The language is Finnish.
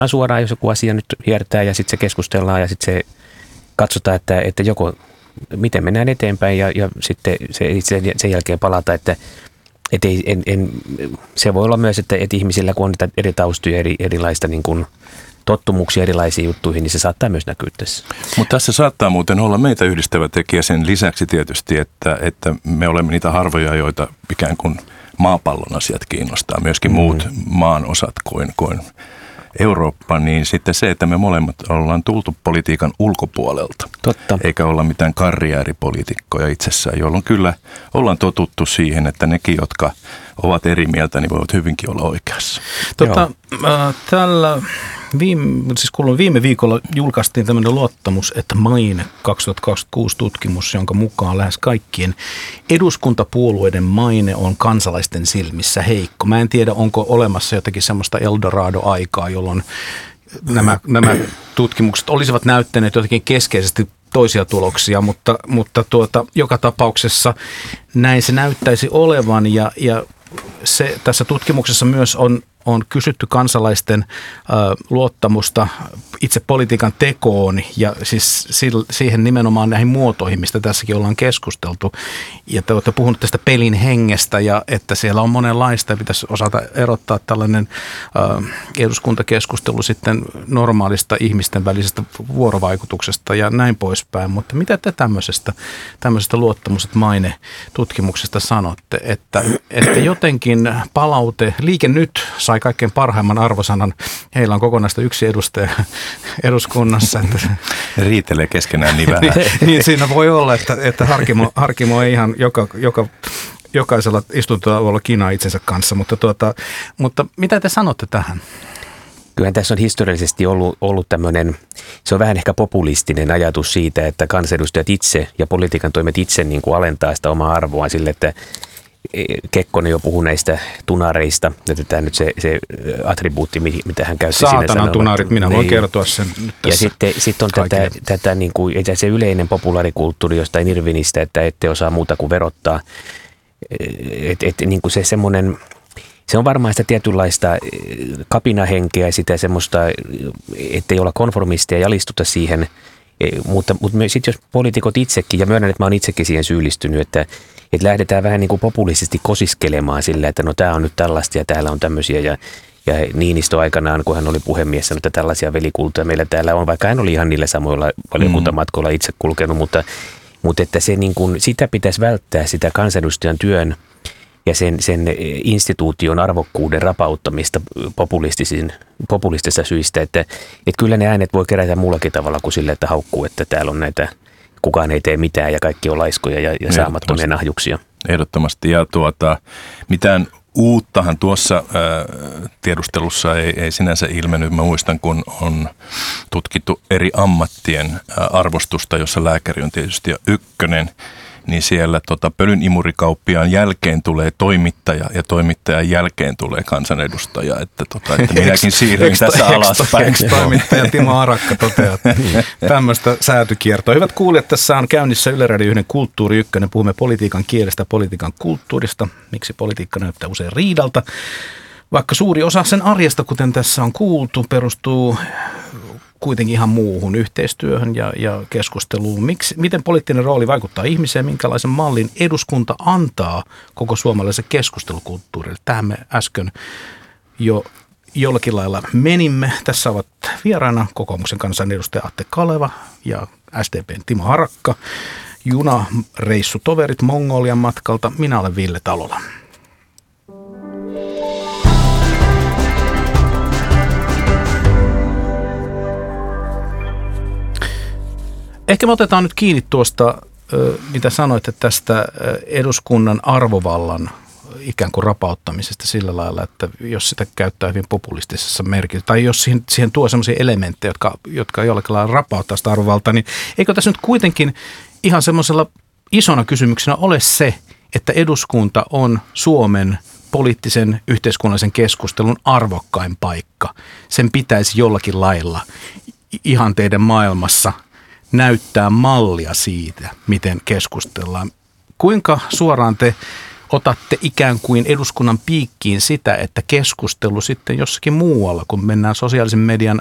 suoraan, jos joku asia nyt hiertää ja sitten se keskustellaan ja sitten se katsotaan, että joko miten mennään eteenpäin ja sitten sen jälkeen palata, että se voi olla myös, että ihmisillä kun on niitä eri taustoja, erilaista niin kuin tottumuksia erilaisiin juttuihin, niin se saattaa myös näkyä tässä. Mutta tässä saattaa muuten olla meitä yhdistävä tekijä sen lisäksi tietysti, että me olemme niitä harvoja, joita ikään kuin maapallon asiat kiinnostaa, myöskin muut maan osat kuin Eurooppa, niin sitten se, että me molemmat ollaan tultu politiikan ulkopuolelta. Totta. Eikä olla mitään karriääripoliitikkoja itsessään, jolloin kyllä ollaan totuttu siihen, että nekin, jotka ovat eri mieltä, niin voivat hyvinkin olla oikeassa. Tällä viime viikolla julkaistiin tämmöinen luottamus, että Maine 2026 tutkimus, jonka mukaan lähes kaikkien eduskuntapuolueiden maine on kansalaisten silmissä heikko. Mä en tiedä, onko olemassa jotakin semmoista Eldorado-aikaa, jolloin nämä tutkimukset olisivat näyttäneet jotenkin keskeisesti toisia tuloksia, mutta joka tapauksessa näin se näyttäisi olevan ja se tässä tutkimuksessa myös on kysytty kansalaisten luottamusta itse politiikan tekoon ja siis siihen nimenomaan näihin muotoihin, mistä tässäkin ollaan keskusteltu. Ja te olette puhunut tästä pelin hengestä ja että siellä on monenlaista ja pitäisi osata erottaa tällainen eduskuntakeskustelu sitten normaalista ihmisten välisestä vuorovaikutuksesta ja näin poispäin. Mutta mitä te tämmöisestä luottamuset maine-tutkimuksesta sanotte, että jotenkin palaute, Liike Nyt sai kaikkein parhaimman arvosanan. Heillä on kokonaista yksi edustaja eduskunnassa. Riitelee keskenään niin vähän. Niin siinä voi olla, että Harkimo ei ihan jokaisella istuntotauolla kinaa itsensä kanssa, mutta mitä te sanotte tähän? Kyllähän tässä on historiallisesti ollut tämmöinen, se on vähän ehkä populistinen ajatus siitä, että kansanedustajat itse ja politiikan toimet itse niin kuin alentaa sitä omaa arvoa sille, että Kekkonen jo puhui näistä tunareista, että tämä nyt se attribuutti, mitä hän käytti siinä. Saatanan tunarit, minä voin kertoa sen nyt tässä. Ja sitten on tätä niin kuin, se yleinen populaarikulttuuri jostain Irvinistä, että ette osaa muuta kuin verottaa. Niin kuin se semmoinen, se on varmaan sitä tietynlaista kapinahenkeä ja sitä semmoista, ettei olla konformistia ja alistuta siihen. Mutta sitten jos poliitikot itsekin, ja myönnän, että mä oon itsekin siihen syyllistynyt, että lähdetään vähän niin kuin populistisesti kosiskelemaan sillä, että no tämä on nyt tällaista ja täällä on tämmöisiä ja Niinistö aikanaan, kun hän oli puhemies, sanoi, että tällaisia velikultoja meillä täällä on, vaikka hän oli ihan niillä samoilla valiokuntamatkoilla itse kulkenut, mutta että se niin kuin, sitä pitäisi välttää sitä kansanedustajan työn ja sen instituution arvokkuuden rapauttamista populistisista syistä, että kyllä ne äänet voi kerätä muullakin tavalla kuin sille, että haukkuu, että täällä on näitä, kukaan ei tee mitään ja kaikki on laiskoja ja saamattomia nahjuksia. Ehdottomasti ja mitään uuttahan tuossa tiedustelussa ei sinänsä ilmennyt. Mä muistan, kun on tutkittu eri ammattien arvostusta, jossa lääkäri on tietysti jo ykkönen, niin siellä pölynimurikauppiaan jälkeen tulee toimittaja ja toimittajan jälkeen tulee kansanedustaja. Että minäkin siirryin tässä alaspäin. Ex-toimittaja Timo Harakka toteaa tämmöistä säätykiertoa. Hyvät kuulijat, tässä on käynnissä Yle Radio 1 Kulttuuri Ykkönen. Puhumme politiikan kielestä, politiikan kulttuurista. Miksi politiikka näyttää usein riidalta? Vaikka suuri osa sen arjesta, kuten tässä on kuultu, perustuu kuitenkin ihan muuhun yhteistyöhön ja keskusteluun. Miten poliittinen rooli vaikuttaa ihmiseen, minkälaisen mallin eduskunta antaa koko suomalaisen keskustelukulttuurille? Tähän me äsken jo jollakin lailla menimme. Tässä ovat vieraana kokoomuksen kansanedustaja Atte Kaleva ja SDP:n Timo Harakka. Junareissutoverit Mongolian matkalta. Minä olen Ville Talola. Ehkä me otetaan nyt kiinni tuosta, mitä sanoitte tästä eduskunnan arvovallan ikään kuin rapauttamisesta sillä lailla, että jos sitä käyttää hyvin populistisessa merkityksessä, tai jos siihen tuo sellaisia elementtejä, jotka jollakin lailla rapauttaa sitä arvovaltaa, niin eikö tässä nyt kuitenkin ihan semmoisella isona kysymyksenä ole se, että eduskunta on Suomen poliittisen yhteiskunnallisen keskustelun arvokkain paikka. Sen pitäisi jollakin lailla ihanteiden maailmassa näyttää mallia siitä, miten keskustellaan. Kuinka suoraan te otatte ikään kuin eduskunnan piikkiin sitä, että keskustelu sitten jossakin muualla, kun mennään sosiaalisen median